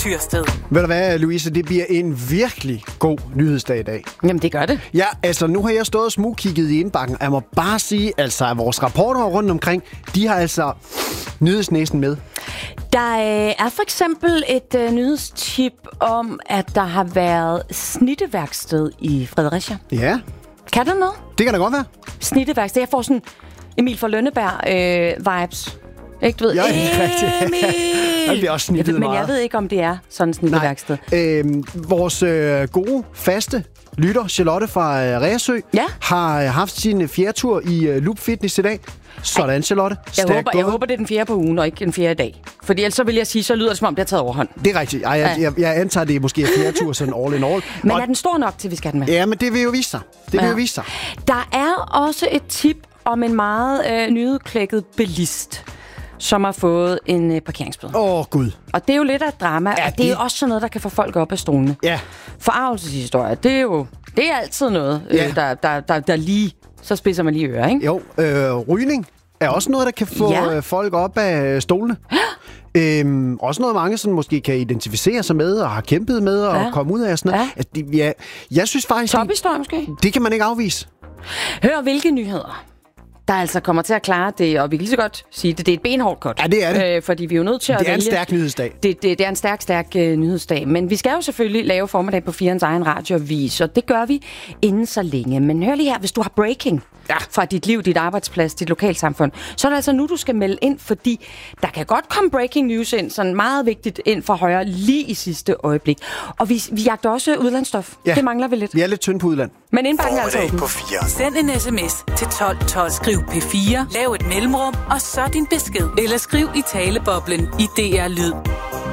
Tyrsted. Ved du hvad, Louise, det bliver en virkelig god nyhedsdag i dag. Jamen, det gør det. Ja, altså nu har jeg stået og smugkigget i indbakken. Jeg må bare sige, altså at vores rapporter rundt omkring, de har altså nyhedsnæsen med. Der er for eksempel et nyhedstip om, at der har været snitteværksted i Fredericia. Ja. Kan det noget? Det kan da godt være. Snitteværksted. Jeg får sådan Emil fra Lønneberg vibes. Du ved, Ja, rigtigt. Han bliver også snittet men jeg ved ikke, om det er sådan et snitteværksted. Vores gode, faste lytter, Charlotte fra Reersø, har haft sin fjerdetur i Loop Fitness i dag. Sådan, Charlotte. Jeg håber, det er den fjerde på ugen, og ikke den fjerde dag. Fordi ellers så vil jeg sige, så lyder det, som om det har taget overhånd. Det er rigtigt. Jeg antager, det er måske en fjerdetur, sådan all in all. Men er den stor nok til, vi skal have den med? Ja, men det vil jo vise sig. Der er også et tip om en meget nyudklækket bilist, som har fået en parkeringsbøde. Gud. Og det er jo lidt af et drama, og det er jo også sådan noget, der kan få folk op af stolene. Ja. Forargelseshistorie, det er altid noget, der lige, så spidser man lige ører, ikke? Jo, rygning er også noget, der kan få folk op af stolene. Også noget, mange sådan måske kan identificere sig med og har kæmpet med og komme ud af sådan noget. Jeg synes faktisk... Tophistorie måske? Det kan man ikke afvise. Hør, hvilke nyheder der altså kommer til at klare det, og vi kan lige så godt sige det. Det er et benhårdt cut. Ja, det er det. Fordi vi er jo nødt til at vælge. Det er en stærk nyhedsdag. Det er en stærk nyhedsdag. Men vi skal jo selvfølgelig lave formiddag på 4'ens egen radioavis, og det gør vi inden så længe. Men hør lige her, hvis du har breaking fra dit liv, dit arbejdsplads, dit lokalsamfund, så er det altså nu, du skal melde ind, fordi der kan godt komme breaking news ind, sådan meget vigtigt ind fra højre, lige i sidste øjeblik. Og vi jagter også udlandsstof. Ja. Det mangler vi lidt. Vi er lidt tynde på udland. Men indbakken er altså åben. På 4. Send en sms til 1212. Skriv P4, lav et mellemrum, og så din besked. Eller skriv i taleboblen i DR Lyd.